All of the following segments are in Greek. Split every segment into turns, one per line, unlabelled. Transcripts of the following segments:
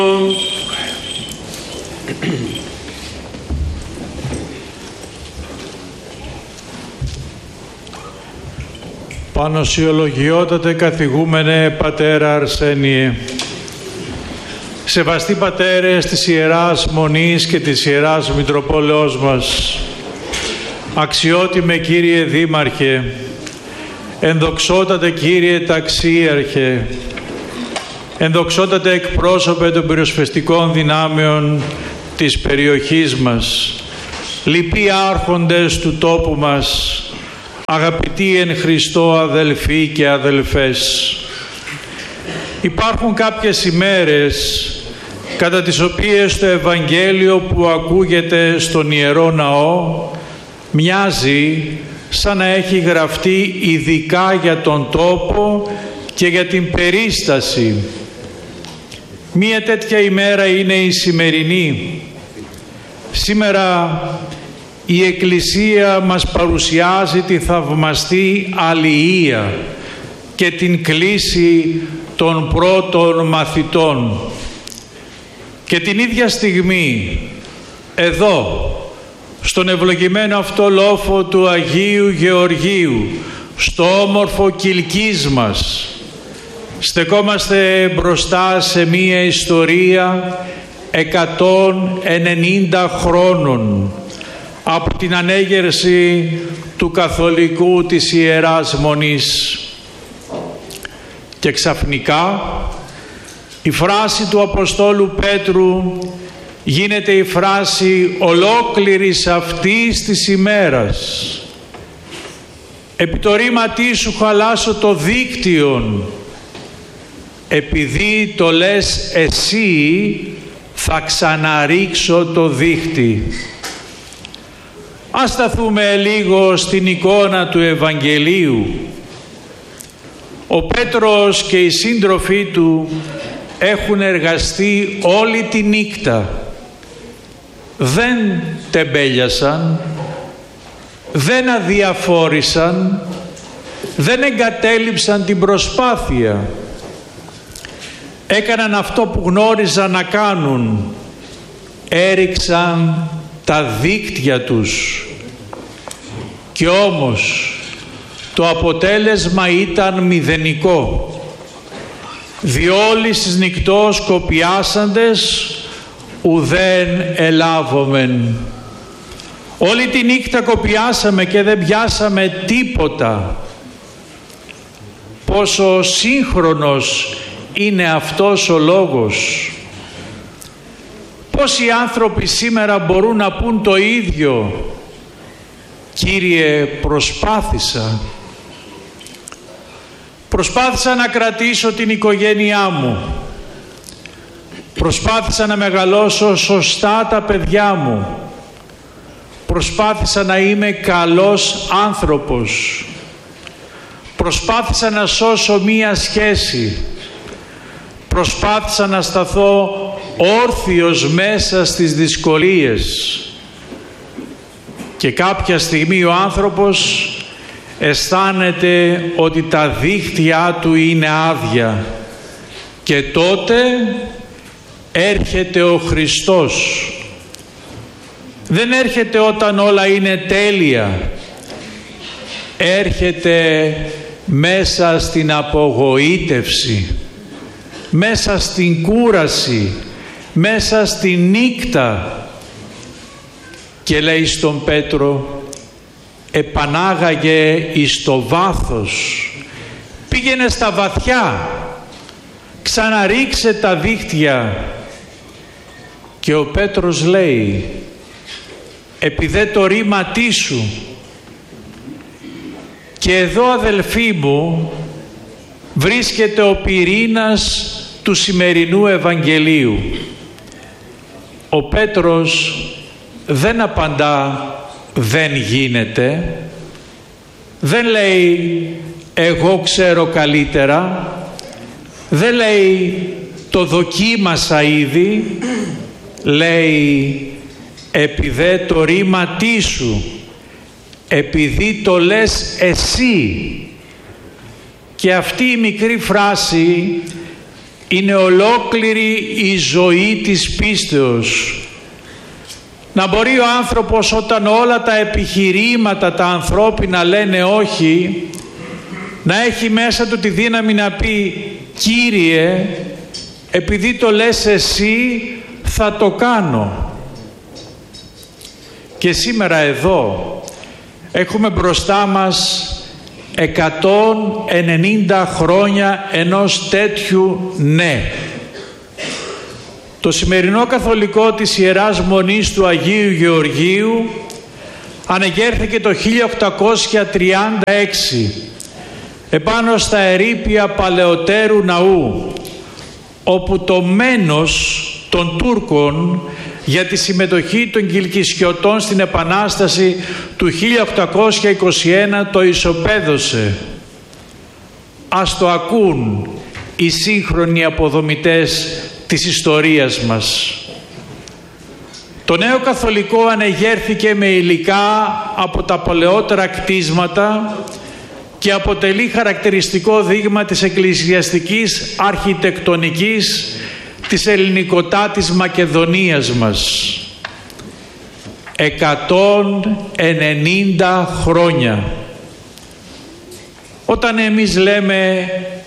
Πανωσιολογιότατε καθηγούμενε πατέρα Αρσένιε, σεβαστοί πατέρες της Ιεράς Μονής και της Ιεράς Μητροπόλεως μας, αξιότιμε Κύριε Δήμαρχε, ενδοξότατε Κύριε Ταξίαρχε, ενδοξότατε εκπρόσωπε των πυροσβεστικών δυνάμεων της περιοχής μας, λοιποί άρχοντες του τόπου μας, αγαπητοί εν Χριστώ αδελφοί και αδελφές. Υπάρχουν κάποιες ημέρες κατά τις οποίες το Ευαγγέλιο που ακούγεται στον Ιερό Ναό μοιάζει σαν να έχει γραφτεί ειδικά για τον τόπο και για την περίσταση. Μία τέτοια ημέρα είναι η σημερινή. Σήμερα η Εκκλησία μας παρουσιάζει τη θαυμαστή αλληλεία και την κλίση των πρώτων μαθητών. Και την ίδια στιγμή, εδώ, στον ευλογημένο αυτό λόφο του Αγίου Γεωργίου, στο όμορφο Κιλκής μας, στεκόμαστε μπροστά σε μία ιστορία 190 χρόνων από την ανέγερση του καθολικού της Ιεράς Μονής. Και ξαφνικά η φράση του Αποστόλου Πέτρου γίνεται η φράση ολόκληρης αυτής της ημέρας. Επί το ρήματί σου χαλάσω το δίκτυον, επειδή το λες εσύ θα ξαναρίξω το δίχτυ. Ας σταθούμε λίγο στην εικόνα του Ευαγγελίου. Ο Πέτρος και οι σύντροφοί του έχουν εργαστεί όλη τη νύχτα. Δεν τεμπέλιασαν, δεν αδιαφόρησαν, δεν εγκατέλειψαν την προσπάθεια. Έκαναν αυτό που γνώριζαν να κάνουν. Έριξαν τα δίκτυα τους. Και όμως το αποτέλεσμα ήταν μηδενικό. Διόλοι στις νυκτός κοπιάσαντες ουδέν ελάβομεν. Όλη τη νύχτα κοπιάσαμε και δεν πιάσαμε τίποτα. Πόσο σύγχρονος είναι αυτός ο λόγος. Πόσοι άνθρωποι σήμερα μπορούν να πούν το ίδιο? Κύριε, προσπάθησα να κρατήσω την οικογένειά μου, προσπάθησα να μεγαλώσω σωστά τα παιδιά μου, προσπάθησα να είμαι καλός άνθρωπος, προσπάθησα να σώσω μία σχέση, προσπάθησα να σταθώ όρθιος μέσα στις δυσκολίες. Και κάποια στιγμή ο άνθρωπος αισθάνεται ότι τα δίχτυά του είναι άδεια και τότε έρχεται ο Χριστός. Δεν έρχεται όταν όλα είναι τέλεια. Έρχεται μέσα στην απογοήτευση, μέσα στην κούραση, μέσα στη νύχτα και λέει στον Πέτρο, επανάγαγε εις το βάθος, πήγαινε στα βαθιά, ξαναρίξε τα δίχτυα. Και ο Πέτρος λέει, επειδή το ρήματί σου. Και εδώ, αδελφοί μου, βρίσκεται ο πυρήνας του σημερινού Ευαγγελίου. Ο Πέτρος δεν απαντά δεν γίνεται, δεν λέει εγώ ξέρω καλύτερα, δεν λέει το δοκίμασα ήδη, λέει επειδή το ρήματί σου, επειδή το λες εσύ. Και αυτή η μικρή φράση είναι ολόκληρη η ζωή της πίστεως. Να μπορεί ο άνθρωπος, όταν όλα τα επιχειρήματα τα ανθρώπινα λένε όχι, να έχει μέσα του τη δύναμη να πει «Κύριε, επειδή το λες εσύ, θα το κάνω». Και σήμερα εδώ έχουμε μπροστά μας 190 χρόνια ενός τέτοιου ναι. Το σημερινό καθολικό της Ιεράς Μονής του Αγίου Γεωργίου ανεγέρθηκε το 1836 επάνω στα ερείπια παλαιότερου ναού, όπου το μένος των Τούρκων για τη συμμετοχή των Κιλκισιωτών στην Επανάσταση του 1821 το ισοπαίδωσε. Ας το ακούν οι σύγχρονοι αποδομητές της ιστορίας μας. Το νέο καθολικό ανεγέρθηκε με υλικά από τα παλαιότερα κτίσματα και αποτελεί χαρακτηριστικό δείγμα της εκκλησιαστικής αρχιτεκτονικής της ελληνικοτάτης Μακεδονίας μας. 190 χρόνια. Όταν εμείς λέμε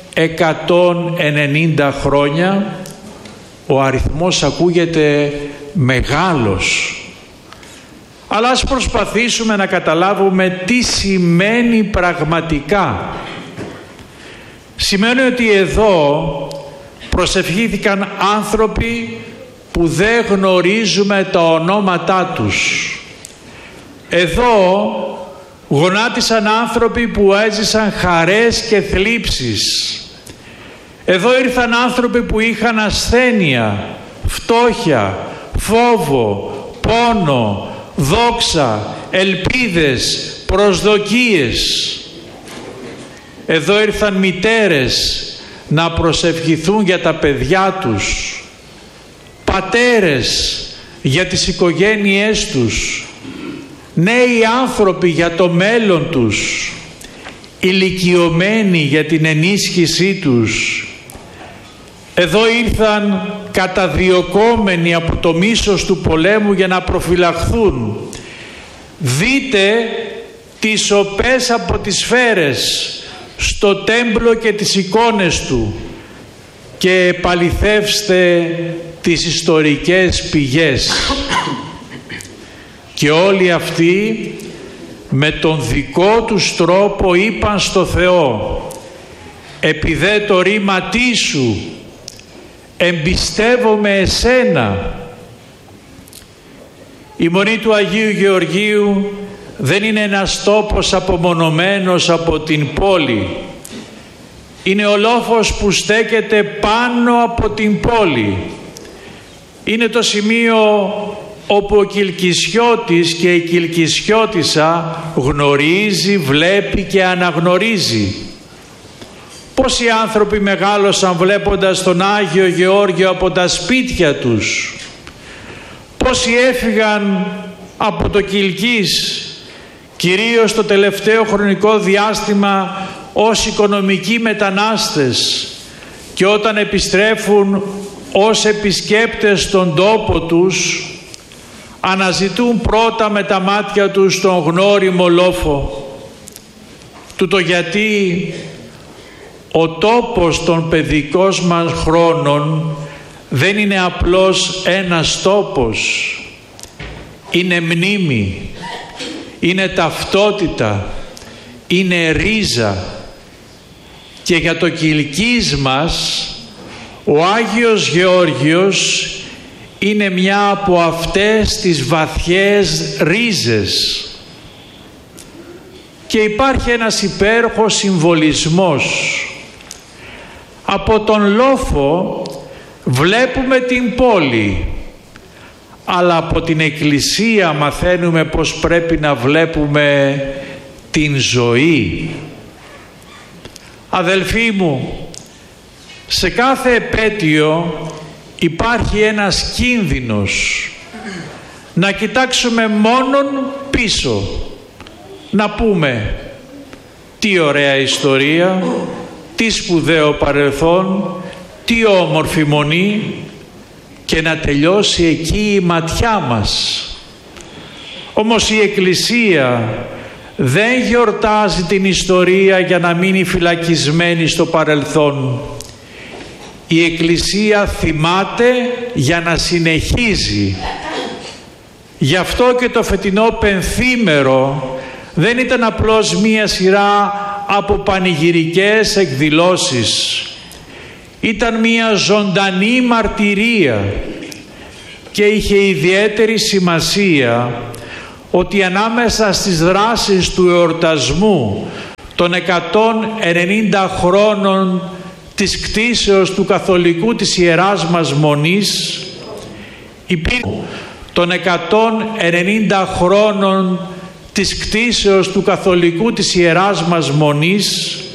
190 χρόνια, ο αριθμός ακούγεται μεγάλος. Αλλά ας προσπαθήσουμε να καταλάβουμε τι σημαίνει πραγματικά. Σημαίνει ότι εδώ προσευχήθηκαν άνθρωποι που δεν γνωρίζουμε τα ονόματά τους. Εδώ γονάτισαν άνθρωποι που έζησαν χαρές και θλίψεις. Εδώ ήρθαν άνθρωποι που είχαν ασθένεια, φτώχεια, φόβο, πόνο, δόξα, ελπίδες, προσδοκίες. Εδώ ήρθαν μητέρες να προσευχηθούν για τα παιδιά τους, πατέρες για τις οικογένειές τους, νέοι άνθρωποι για το μέλλον τους, ηλικιωμένοι για την ενίσχυσή τους. Εδώ ήρθαν καταδιωκόμενοι από το μίσος του πολέμου για να προφυλαχθούν. Δείτε τις σοπές από τις σφαίρες στο τέμπλο και τις εικόνες του και επαληθεύστε τις ιστορικές πηγές. Και όλοι αυτοί με τον δικό τους τρόπο είπαν στο Θεό: «Επιδέ το ρήματί σου, εμπιστεύομαι εσένα». Η Μονή του Αγίου Γεωργίου δεν είναι ένας τόπος απομονωμένος από την πόλη. Είναι ο λόφος που στέκεται πάνω από την πόλη. Είναι το σημείο όπου ο Κιλκισιώτης και η Κιλκισιώτισσα γνωρίζει, βλέπει και αναγνωρίζει. Πόσοι άνθρωποι μεγάλωσαν βλέποντας τον Άγιο Γεώργιο από τα σπίτια τους. Πόσοι έφυγαν από το Κιλκής, κυρίως το τελευταίο χρονικό διάστημα, ως οικονομικοί μετανάστες, και όταν επιστρέφουν ως επισκέπτες στον τόπο τους, αναζητούν πρώτα με τα μάτια τους τον γνώριμο λόφο. Τούτο γιατί ο τόπος των παιδικών μας χρόνων δεν είναι απλώς ένας τόπος. Είναι μνήμη, είναι ταυτότητα, είναι ρίζα. Και για το Κιλκής μας ο Άγιος Γεώργιος είναι μια από αυτές τις βαθιές ρίζες. Και υπάρχει ένας υπέροχος συμβολισμός. Από τον λόφο βλέπουμε την πόλη, αλλά από την Εκκλησία μαθαίνουμε πως πρέπει να βλέπουμε την ζωή. Αδελφοί μου, σε κάθε επέτειο υπάρχει ένας κίνδυνος να κοιτάξουμε μόνον πίσω, να πούμε τι ωραία ιστορία, τι σπουδαίο παρελθόν, Τι όμορφη μονή, και να τελειώσει εκεί η ματιά μας. Όμως η Εκκλησία δεν γιορτάζει την ιστορία για να μείνει φυλακισμένη στο παρελθόν. Η Εκκλησία θυμάται για να συνεχίζει. Γι' αυτό και το φετινό πενθήμερο δεν ήταν απλώς μία σειρά από πανηγυρικές εκδηλώσεις. Ήταν μία ζωντανή μαρτυρία και είχε ιδιαίτερη σημασία ότι ανάμεσα στις δράσεις του εορτασμού των 190 χρόνων της κτήσεως του καθολικού της Ιεράς μας Μονής των 190 χρόνων της κτήσεως του καθολικού της Ιεράς μας Μονής